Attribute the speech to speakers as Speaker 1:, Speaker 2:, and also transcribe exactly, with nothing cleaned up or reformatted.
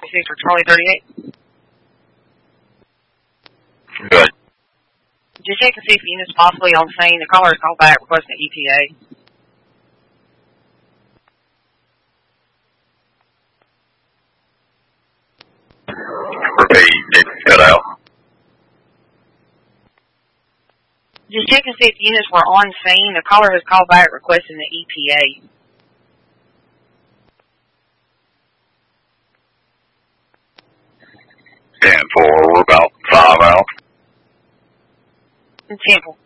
Speaker 1: six for Charlie thirty-eight.
Speaker 2: Good.
Speaker 1: Just check to see if the unit's possibly on scene. The caller has called back requesting an E T A.
Speaker 2: Repeat, it's cut out.
Speaker 1: Just check and see if the units were on scene. The caller has called back requesting an E T A.
Speaker 2: ten four, we're about five out.
Speaker 1: Temple.